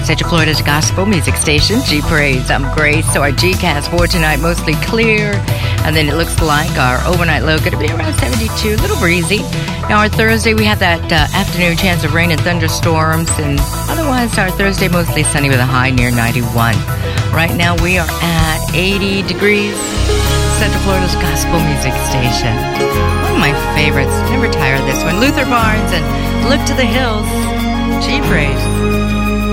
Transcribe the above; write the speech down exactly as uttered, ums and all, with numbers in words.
Central Florida's gospel music station, G Praise. I'm Grace. So our G-cast for tonight, mostly clear. And then it looks like our overnight low going to be around seventy-two, a little breezy. Now our Thursday, we have that uh, afternoon chance of rain and thunderstorms. And otherwise, our Thursday, mostly sunny with a high near ninety-one. Right now, we are at eighty degrees. Central Florida's gospel music station. One of my favorites. Never tire of this one. Luther Barnes and Look to the Hills. G Praise.